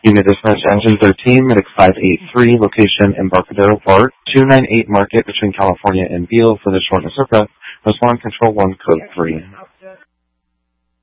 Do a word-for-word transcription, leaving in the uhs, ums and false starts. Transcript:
Unit Dispatch Engine thirteen, Medic five eight three, location Embarcadero Park, two nine eight Market between California and Beale for the shortness of breath. Respond Control one, Code three.